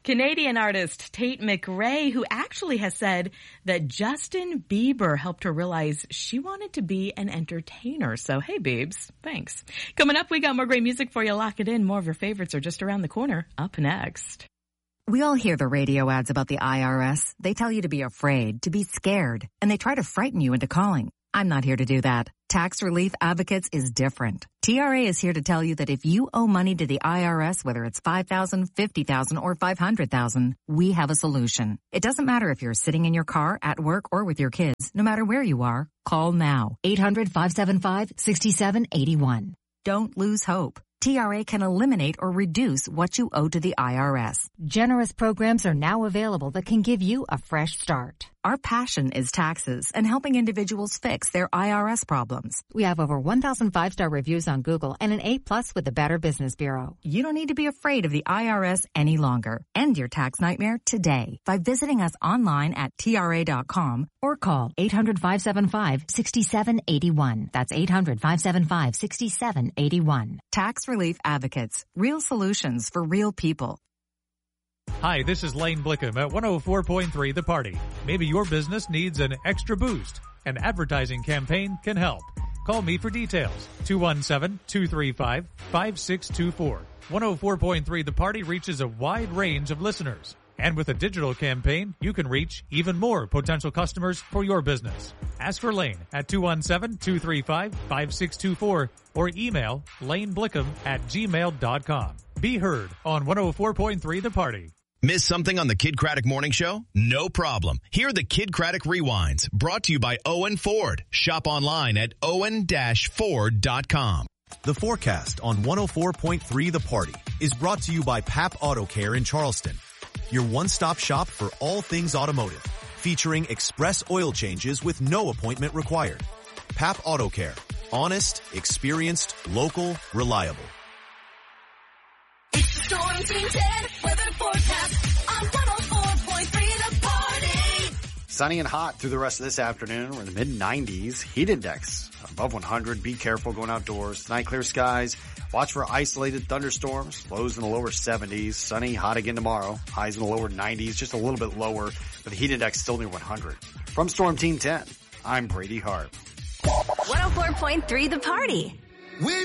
Canadian artist Tate McRae, who actually has said that Justin Bieber helped her realize she wanted to be an entertainer. So, hey, Biebs, thanks. Coming up, we got more great music for you. Lock it in. More of your favorites are just around the corner. Up next. We all hear the radio ads about the IRS. They tell you to be afraid, to be scared, and they try to frighten you into calling. I'm not here to do that. Tax Relief Advocates is different. TRA is here to tell you that if you owe money to the IRS, whether it's $5,000, $50,000, or $500,000, we have a solution. It doesn't matter if you're sitting in your car, at work, or with your kids. No matter where you are, call now. 800-575-6781. Don't lose hope. TRA can eliminate or reduce what you owe to the IRS. Generous programs are now available that can give you a fresh start. Our passion is taxes and helping individuals fix their IRS problems. We have over 1,000 5-star reviews on Google and an A+ with the Better Business Bureau. You don't need to be afraid of the IRS any longer. End your tax nightmare today by visiting us online at TRA.com or call 800-575-6781. That's 800-575-6781. Tax Relief Advocates. Real solutions for real people. Hi, this is Lane Blickham at 104.3 The Party. Maybe your business needs an extra boost. An advertising campaign can help. Call me for details. 217-235-5624. 104.3 The Party reaches a wide range of listeners. And with a digital campaign, you can reach even more potential customers for your business. Ask for Lane at 217-235-5624 or email laneblickham@gmail.com. Be heard on 104.3 The Party. Miss something on the Kid Craddock Morning Show? No problem. Hear the Kid Craddock Rewinds, brought to you by Owen Ford. Shop online at owen-ford.com. The forecast on 104.3 The Party is brought to you by Pap Auto Care in Charleston, your one-stop shop for all things automotive, featuring express oil changes with no appointment required. Pap Auto Care. Honest, experienced, local, reliable. It's the Storm Team 10 weather forecast on 104.3 The Party. Sunny and hot through the rest of this afternoon. We're in the mid-90s. Heat index above 100. Be careful going outdoors. Tonight, clear skies. Watch for isolated thunderstorms. Lows in the lower 70s. Sunny, hot again tomorrow. Highs in the lower 90s, just a little bit lower, but the heat index still near 100. From Storm Team 10, I'm Brady Hart. 104.3 The Party.